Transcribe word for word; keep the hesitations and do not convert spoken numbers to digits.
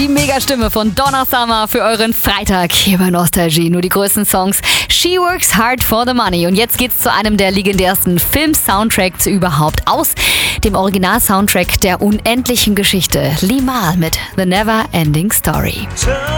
Megastimme von Donna Summer für euren Freitag hier bei Nostalgie. Nur die größten Songs. She Works Hard for the Money. Und jetzt geht's zu einem der legendärsten Film-Soundtracks überhaupt aus. Dem Original-Soundtrack der unendlichen Geschichte. Limahl mit The Never Ending Story.